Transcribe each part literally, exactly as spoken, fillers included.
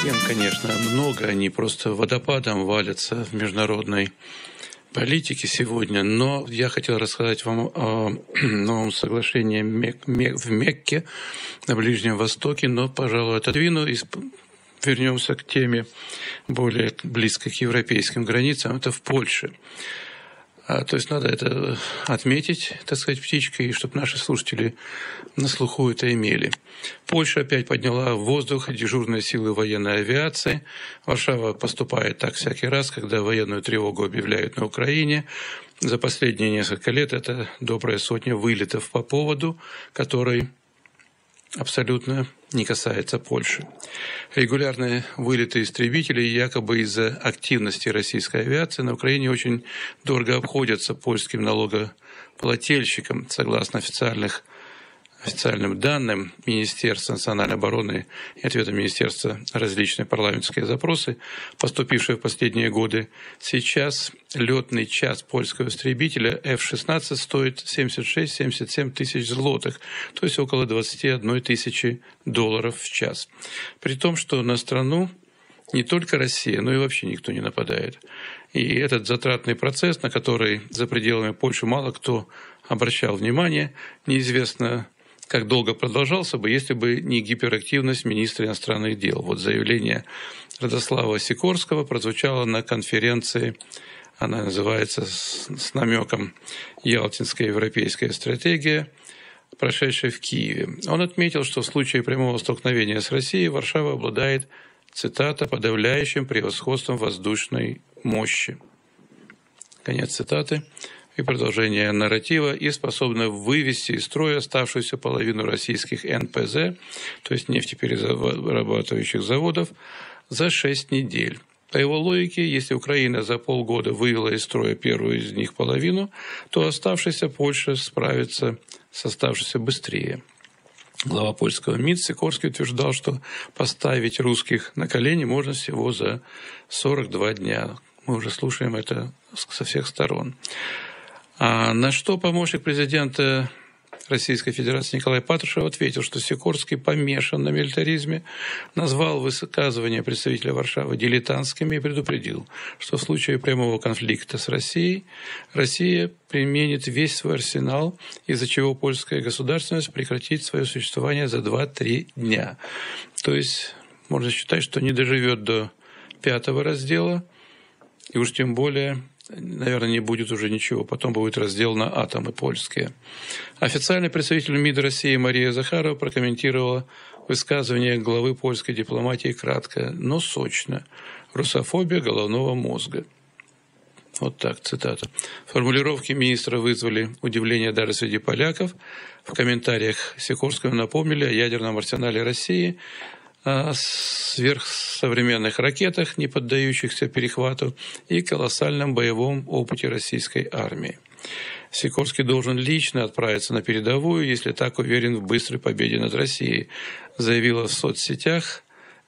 Тем, конечно, много, они просто водопадом валятся в международной политике сегодня, но я хотел рассказать вам о новом соглашении в Мекке, на Ближнем Востоке, но, пожалуй, отодвину и вернемся к теме более близкой к европейским границам, это в Польше. А, то есть надо это отметить, так сказать, птичкой, и чтобы наши слушатели на слуху это имели. Польша опять подняла в воздух дежурные силы военной авиации. Варшава поступает так всякий раз, когда военную тревогу объявляют на Украине. За последние несколько лет это добрая сотня вылетов по поводу, который абсолютно не касается Польши. Регулярные вылеты истребителей якобы из-за активности российской авиации на Украине очень дорого обходятся польским налогоплательщикам, согласно официальных официальным данным Министерства национальной обороны и ответам Министерства различные парламентские запросы, поступившие в последние годы. Сейчас летный час польского истребителя эф шестнадцать стоит семьдесят шесть - семьдесят семь тысяч злотых, то есть около двадцать одна тысяча долларов в час. При том, что на страну не только Россия, но и вообще никто не нападает. И этот затратный процесс, на который за пределами Польши мало кто обращал внимание, неизвестно, как долго продолжался бы, если бы не гиперактивность министра иностранных дел. Вот заявление Радослава Сикорского прозвучало на конференции, она называется с, с намеком «Ялтинская европейская стратегия», прошедшей в Киеве. Он отметил, что в случае прямого столкновения с Россией Варшава обладает, цитата, «подавляющим превосходством воздушной мощи». Конец цитаты. И продолжение нарратива, и способна вывести из строя оставшуюся половину российских эн пэ зэ, то есть нефтеперерабатывающих заводов, за шесть недель. По его логике, если Украина за полгода вывела из строя первую из них половину, то оставшаяся Польша справится с оставшейся быстрее. Глава польского МИД Сикорский утверждал, что поставить русских на колени можно всего за сорок два дня. Мы уже слушаем это со всех сторон. А на что помощник президента Российской Федерации Николай Патрушев ответил, что Сикорский помешан на милитаризме, назвал высказывания представителя Варшавы дилетантскими и предупредил, что в случае прямого конфликта с Россией Россия применит весь свой арсенал, из-за чего польская государственность прекратит свое существование за два-три дня. То есть можно считать, что не доживет до пятого раздела, и уж тем более, наверное, не будет уже ничего. Потом будет раздел на атомы польские. Официальный представитель МИД России Мария Захарова прокомментировала высказывание главы польской дипломатии кратко, но сочно. «Русофобия головного мозга». Вот так, цитата. Формулировки министра вызвали удивление даже среди поляков. В комментариях Сикорскому напомнили о ядерном арсенале России, о сверхсовременных ракетах, не поддающихся перехвату, и колоссальном боевом опыте российской армии. Сикорский должен лично отправиться на передовую, если так уверен в быстрой победе над Россией, заявила в соцсетях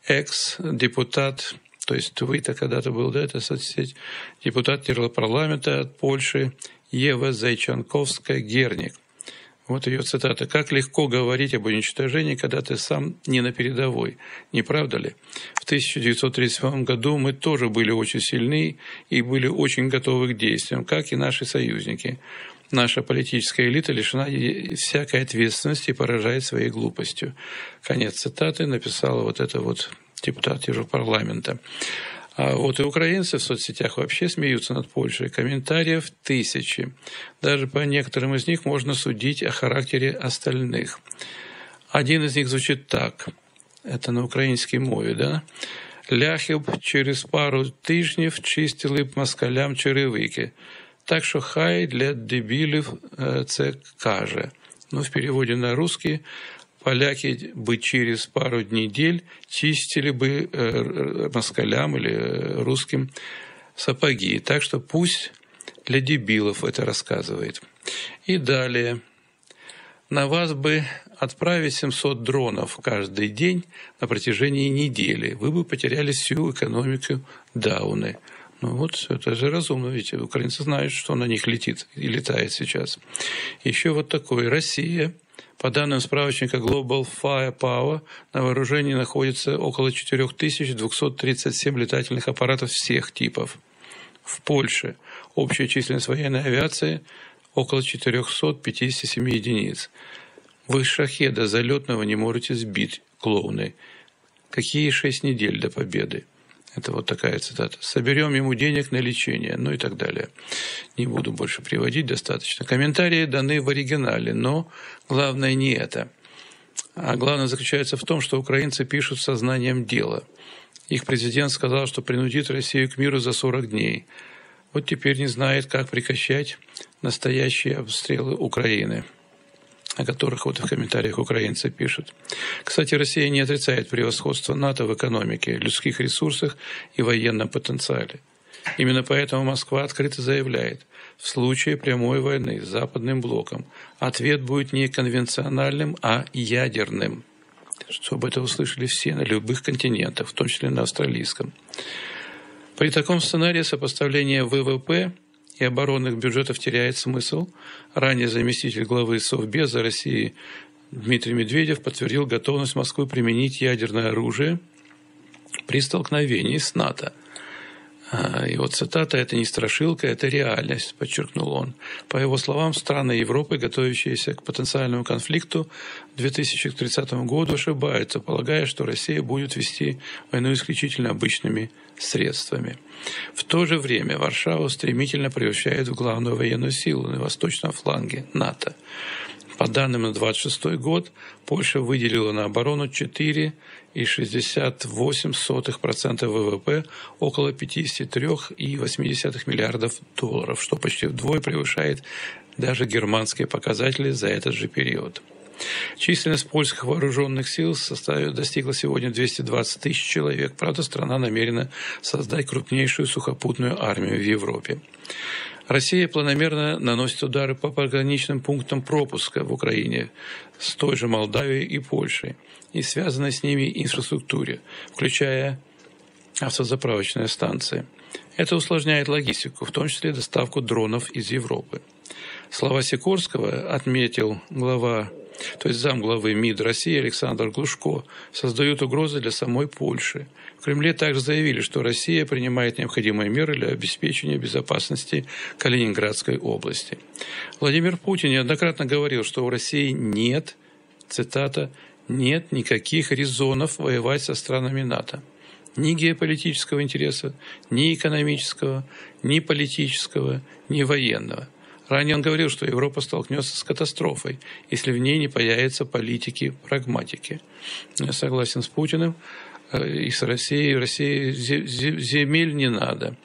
экс-депутат, то есть вы-то когда-то был, да, это соцсеть, депутат Европарламента от Польши Ева Зайчанковская-Герник. Вот ее цитата. «Как легко говорить об уничтожении, когда ты сам не на передовой, не правда ли? В тысяча девятьсот тридцать седьмом году мы тоже были очень сильны и были очень готовы к действиям, как и наши союзники. Наша политическая элита лишена всякой ответственности и поражает своей глупостью». Конец цитаты написала вот эта вот депутат Европарламента. А вот и украинцы в соцсетях вообще смеются над Польшей. Комментариев тысячи. Даже по некоторым из них можно судить о характере остальных. Один из них звучит так. Это на українській мові, да? «Ляхи б через пару тижнів чистили б москалям черевики. Так що хай для дебілів це каже». Ну, в переводе на русский: поляки бы через пару недель чистили бы э, москалям или русским сапоги. Так что пусть для дебилов это рассказывает. И далее. На вас бы отправить семьсот дронов каждый день на протяжении недели. Вы бы потеряли всю экономику Дауны. Ну вот, это же разумно, ведь украинцы знают, что на них летит и летает сейчас. Еще вот такой. Россия По данным справочника Global Firepower, на вооружении находится около четыре тысячи двести тридцать семь летательных аппаратов всех типов. В Польше общая численность военной авиации около четыреста пятьдесят семь единиц. Вы шахеда залетного не можете сбить, клоуны. Какие шесть недель до победы? Это вот такая цитата. Соберем ему денег на лечение, ну и так далее. Не буду больше приводить, достаточно. Комментарии даны в оригинале, но главное не это. А главное заключается в том, что украинцы пишут сознанием дела. Их президент сказал, что принудит Россию к миру за сорок дней. Вот теперь не знает, как прекращать настоящие обстрелы Украины, о которых вот в комментариях украинцы пишут. Кстати, Россия не отрицает превосходство НАТО в экономике, людских ресурсах и военном потенциале. Именно поэтому Москва открыто заявляет, в случае прямой войны с Западным блоком ответ будет не конвенциональным, а ядерным. Чтобы это услышали все на любых континентах, в том числе на австралийском. При таком сценарии сопоставление ВВП и оборонных бюджетов теряет смысл. Ранее заместитель главы Совбеза России Дмитрий Медведев подтвердил готовность Москвы применить ядерное оружие при столкновении с НАТО. И вот цитата: «Это не страшилка, это реальность», подчеркнул он. По его словам, страны Европы, готовящиеся к потенциальному конфликту к две тысячи тридцатому году, ошибаются, полагая, что Россия будет вести войну исключительно обычными средствами. В то же время Варшава стремительно превращает в главную военную силу на восточном фланге НАТО. По данным на двадцать шестой год, Польша выделила на оборону четыре целых шестьдесят восемь сотых процента ВВП, около пятьдесят три целых восемь десятых миллиардов долларов, что почти вдвое превышает даже германские показатели за этот же период. Численность польских вооруженных сил составила, достигла сегодня двести двадцать тысяч человек. Правда, страна намерена создать крупнейшую сухопутную армию в Европе. Россия планомерно наносит удары по пограничным пунктам пропуска в Украине с той же Молдавией и Польшей и связанной с ними инфраструктуре, включая автозаправочные станции. Это усложняет логистику, в том числе доставку дронов из Европы. Слова Сикорского, отметил глава, то есть замглавы МИД России Александр Глушко, создают угрозы для самой Польши. В Кремле также заявили, что Россия принимает необходимые меры для обеспечения безопасности Калининградской области. Владимир Путин неоднократно говорил, что у России нет, цитата, «нет никаких резонов воевать со странами НАТО. Ни геополитического интереса, ни экономического, ни политического, ни военного». Ранее он говорил, что Европа столкнется с катастрофой, если в ней не появятся политики-прагматики. Я согласен с Путиным и с Россией. России земель не надо,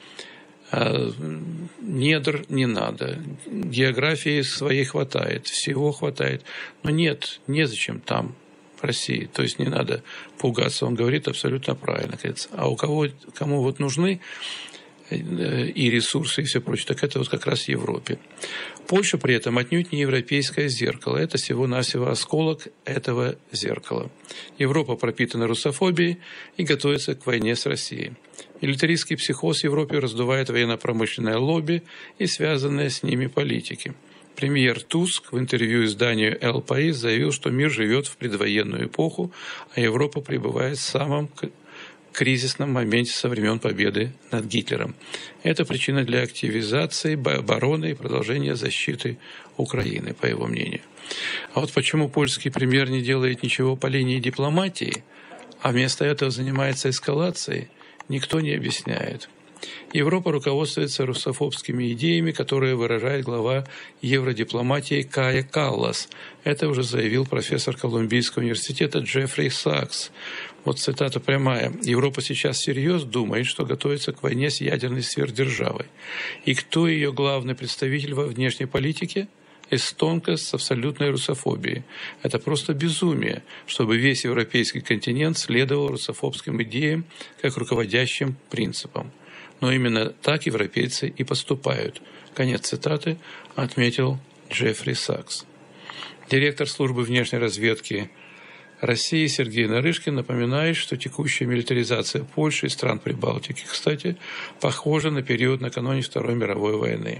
недр не надо, географии своей хватает, всего хватает. Но нет, незачем там России. То есть не надо пугаться. Он говорит абсолютно правильно. А у кого, кому вот нужны и ресурсы, и все прочее, так это вот как раз в Европе. Польша при этом отнюдь не европейское зеркало. Это всего-навсего осколок этого зеркала. Европа пропитана русофобией и готовится к войне с Россией. Милитаристский психоз в Европе раздувает военно-промышленное лобби и связанные с ними политики. Премьер Туск в интервью изданию «Эл Паис» заявил, что мир живет в предвоенную эпоху, а Европа пребывает в самом кризисном моменте со времен победы над Гитлером. Это причина для активизации обороны и продолжения защиты Украины, по его мнению. А вот почему польский премьер не делает ничего по линии дипломатии, а вместо этого занимается эскалацией, никто не объясняет. Европа руководствуется русофобскими идеями, которые выражает глава евродипломатии Кая Каллас. Это уже заявил профессор Колумбийского университета Джеффри Сакс. Вот цитата прямая. «Европа сейчас всерьез думает, что готовится к войне с ядерной сверхдержавой. И кто ее главный представитель во внешней политике? Эстонка с абсолютной русофобией. Это просто безумие, чтобы весь европейский континент следовал русофобским идеям как руководящим принципам. Но именно так европейцы и поступают». Конец цитаты, отметил Джеффри Сакс. Директор службы внешней разведки России Сергей Нарышкин напоминает, что текущая милитаризация Польши и стран Прибалтики, кстати, похожа на период накануне Второй мировой войны.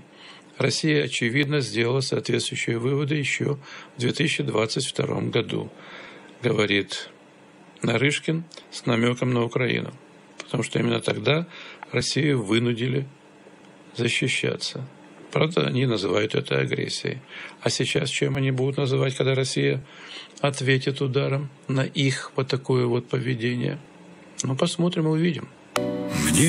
Россия, очевидно, сделала соответствующие выводы еще в две тысячи двадцать втором году, говорит Нарышкин с намеком на Украину. Потому что именно тогда Россию вынудили защищаться. Правда, они называют это агрессией. А сейчас чем они будут называть, когда Россия ответит ударом на их вот такое вот поведение? Ну, посмотрим и увидим. Мне